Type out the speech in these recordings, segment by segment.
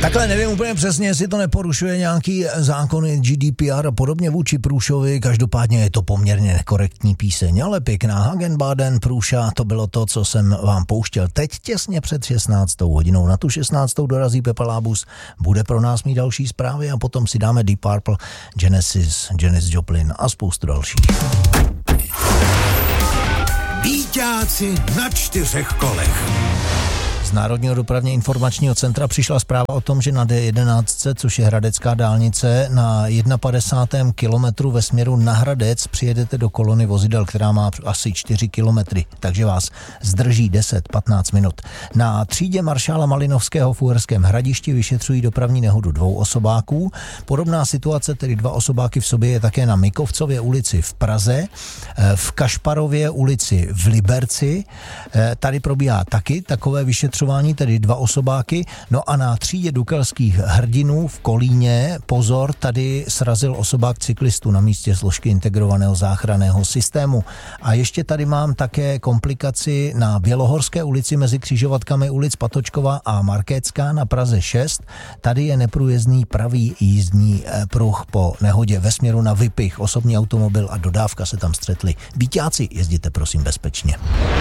Takhle nevím úplně přesně, jestli to neporušuje nějaký zákony GDPR a podobně vůči Průšovi, každopádně je to poměrně nekorektní píseň, ale pěkná. Hagenbaden, Průša, to bylo to, co jsem vám pouštěl teď těsně před 16. hodinou. Na tu 16. dorazí Pepa Lábus, bude pro nás mít další zprávy a potom si dáme Deep Purple, Genesis, Janis Joplin a spoustu dalších. Býťáci na 4 kolech. Z Národního dopravně informačního centra přišla zpráva o tom, že na D11, což je hradecká dálnice, na 51. kilometru ve směru na Hradec přijedete do kolony vozidel, která má asi 4 kilometry, takže vás zdrží 10-15 minut. Na třídě maršála Malinovského v Uherském Hradišti vyšetřují dopravní nehodu 2 osobáků. Podobná situace, tedy 2 osobáky v sobě, je také na Mikovcově ulici v Praze, v Kašparově ulici v Liberci. Tady probíhá taky takové vyšetřování, tedy 2 osobáky. No a na třídě Dukelských hrdinů v Kolíně, pozor, tady srazil osobák cyklistu na místě složky integrovaného záchranného systému. A ještě tady mám také komplikaci na Bělohorské ulici mezi křižovatkami ulic Patočkova a Markécká na Praze 6. Tady je neprůjezdný pravý jízdní pruh po nehodě ve směru na Vypich. Osobní automobil a dodávka se tam střetli. Býťáci, jezděte prosím bezpečně.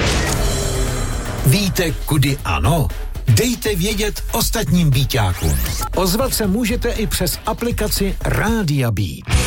Víte, kudy ano? Dejte vědět ostatním býťákům. Ozvat se můžete i přes aplikaci Rádia Beat.